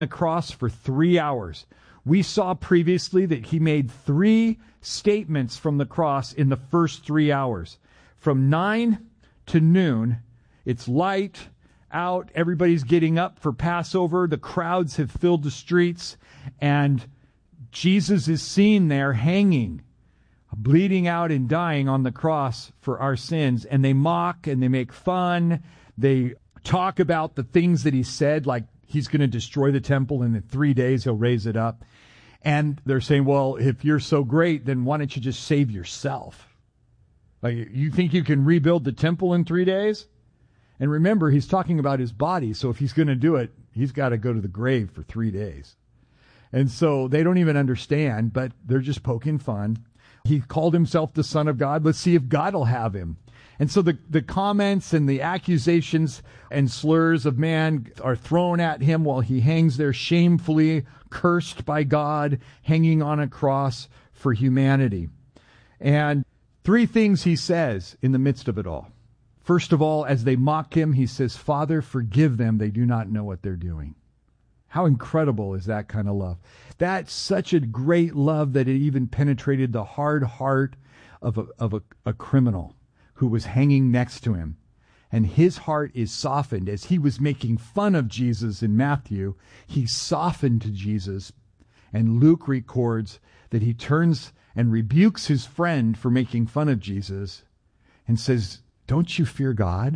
the cross for 3 hours. We saw previously that he made 3 statements from the cross in the first 3 hours. From 9 to noon, it's light out, everybody's getting up for Passover, the crowds have filled the streets, and Jesus is seen there hanging, bleeding out and dying on the cross for our sins. And they mock and they make fun. They talk about the things that he said, like he's going to destroy the temple and in 3 days he'll raise it up. And they're saying, well, if you're so great, then why don't you just save yourself? Like, you think you can rebuild the temple in 3 days? And remember, he's talking about his body. So if he's going to do it, he's got to go to the grave for 3 days. And so they don't even understand, but they're just poking fun. He called himself the Son of God. Let's see if God will have him. And so the comments and the accusations and slurs of man are thrown at him while he hangs there shamefully, cursed by God, hanging on a cross for humanity. And 3 things he says in the midst of it all. First of all, as they mock him, he says, Father, forgive them. They do not know what they're doing. How incredible is that kind of love? That's such a great love that it even penetrated the hard heart of a criminal who was hanging next to him. And his heart is softened. As he was making fun of Jesus in Matthew, he softened to Jesus. And Luke records that he turns and rebukes his friend for making fun of Jesus and says, don't you fear God?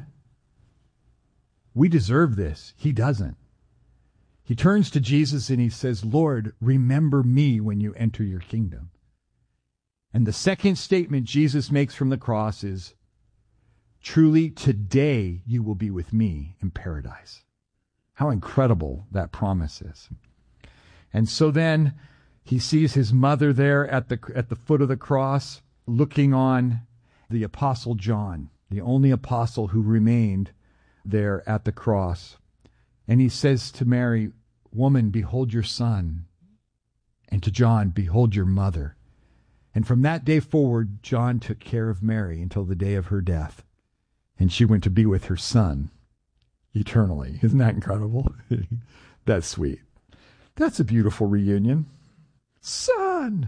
We deserve this. He doesn't. He turns to Jesus and he says, Lord, remember me when you enter your kingdom. And the second statement Jesus makes from the cross is, truly today you will be with me in paradise. How incredible that promise is. And so then he sees his mother there at the foot of the cross, looking on the Apostle John, the only apostle who remained there at the cross. And he says to Mary, woman, behold your son. And to John, behold your mother. And from that day forward, John took care of Mary until the day of her death. And she went to be with her son eternally. Isn't that incredible? That's sweet. That's a beautiful reunion. Son!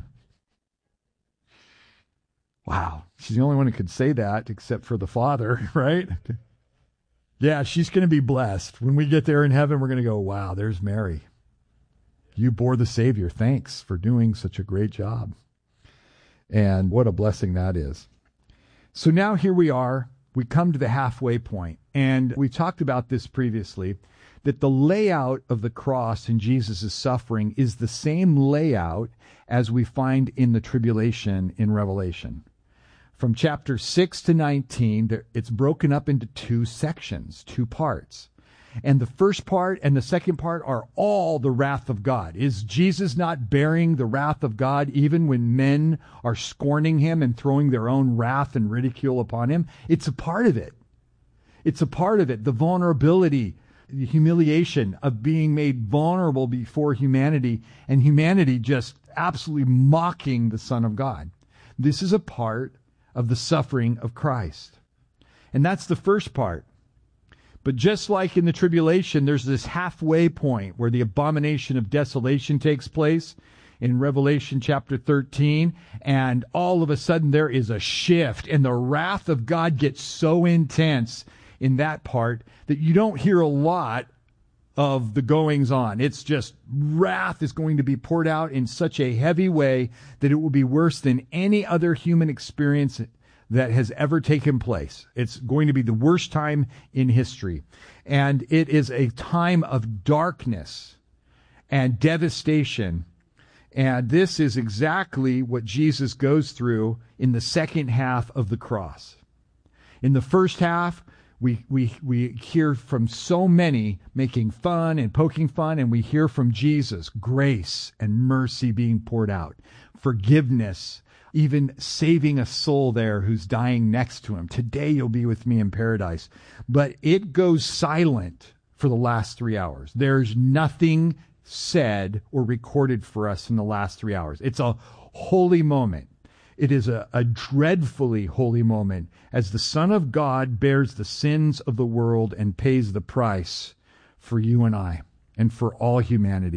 Wow. She's the only one who could say that except for the Father, right? Yeah, she's going to be blessed. When we get there in heaven, we're going to go, wow, there's Mary. You bore the Savior. Thanks for doing such a great job. And what a blessing that is. So now here we are. We come to the halfway point. And we talked about this previously, that the layout of the cross in Jesus' suffering is the same layout as we find in the tribulation in Revelation. From chapter 6 to 19, it's broken up into 2 sections, 2 parts. And the first part and the second part are all the wrath of God. Is Jesus not bearing the wrath of God even when men are scorning him and throwing their own wrath and ridicule upon him? It's a part of it. It's a part of it. The vulnerability, the humiliation of being made vulnerable before humanity, and humanity just absolutely mocking the Son of God. This is a part of the suffering of Christ. And that's the first part. But just like in the tribulation, there's this halfway point where the abomination of desolation takes place in Revelation chapter 13, and all of a sudden there is a shift, and the wrath of God gets so intense in that part that you don't hear a lot of the goings on. It's just wrath is going to be poured out in such a heavy way that it will be worse than any other human experience that has ever taken place. It's going to be the worst time in history. And it is a time of darkness and devastation. And this is exactly what Jesus goes through in the second half of the cross. In the first half, we hear from so many making fun and poking fun, and we hear from Jesus, grace and mercy being poured out, forgiveness, even saving a soul there who's dying next to him. Today you'll be with me in paradise. But it goes silent for the last 3 hours. There's nothing said or recorded for us in the last 3 hours. It's a holy moment. It is a dreadfully holy moment as the Son of God bears the sins of the world and pays the price for you and I. and for all humanity.